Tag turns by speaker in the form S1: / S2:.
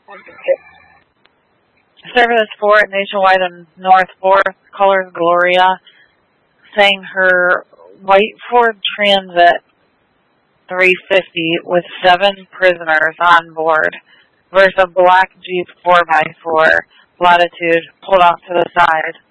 S1: Service 4 at Nationwide and North 4th, colors Gloria, saying her white Ford Transit 350 with 7 prisoners on board versus a black Jeep 4x4 Latitude pulled off to the side.